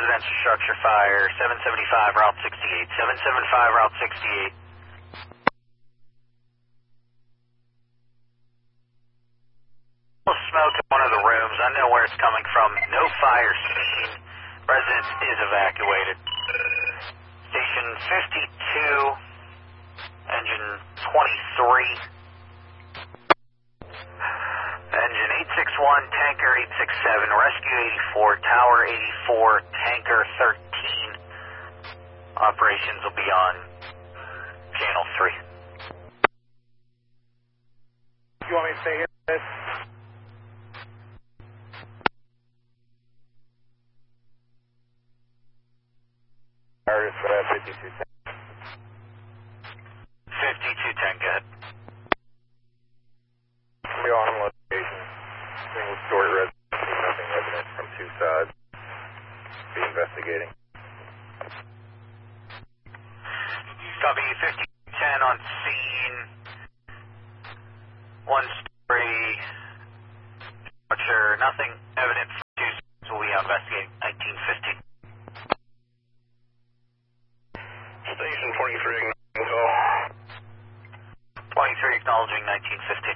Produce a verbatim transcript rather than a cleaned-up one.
residential structure fire, seven seventy-five Route sixty-eight, seven seventy-five Route sixty-eight. Smoke in one of the rooms. I know where it's coming from. No fire seen. Residence is evacuated. Station fifty-two, engine twenty-three. Engine eight six one, tanker eight six seven, rescue eighty-four, tower eighty-four, tanker thirteen. Operations will be on channel three. You want me to stay here? fifty-two ten. fifty-two ten, go ahead. We're on location. Single story residence. Nothing evident from two sides. Be investigating. Copy fifty-two ten on scene. One story structure. Nothing evident from two sides. We'll be investigating nineteen fifty. Station twenty-three, twenty-three acknowledging nineteen fifty.